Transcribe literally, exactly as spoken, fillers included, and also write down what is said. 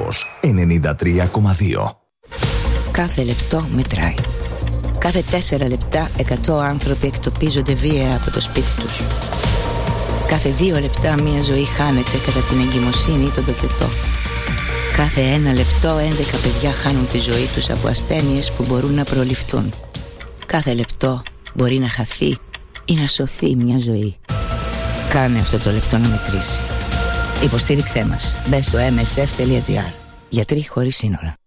Πάτμos ενενήντα τρία κόμμα δύο. Κάθε λεπτό μετράει. Κάθε τέσσερα λεπτά εκατό άνθρωποι εκτοπίζονται βία από το σπίτι τους. Κάθε δύο λεπτά μία ζωή χάνεται κατά την εγκυμοσύνη ή τον τοκετό. Κάθε ένα λεπτό έντεκα παιδιά χάνουν τη ζωή τους από ασθένειες που μπορούν να προληφθούν. Κάθε λεπτό μπορεί να χαθεί ή να σωθεί μια ζωή. Κάνε αυτό το λεπτό να μετρήσει. Υποστήριξέ μας. Μπες στο εμ ες εφ τελεία τζι άρ. Γιατροί χωρίς σύνορα.